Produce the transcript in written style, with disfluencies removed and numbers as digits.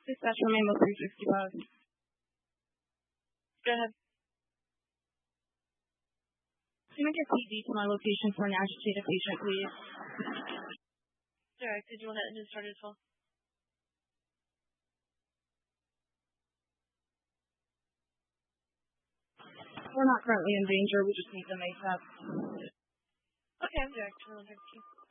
Dispatch from Mammo 365. Go ahead. Can I get PD to my location for an agitated patient, please? Derek, did you want to engine start as well? We're not currently in danger. We just need them ASAP. Okay, I'm Derek.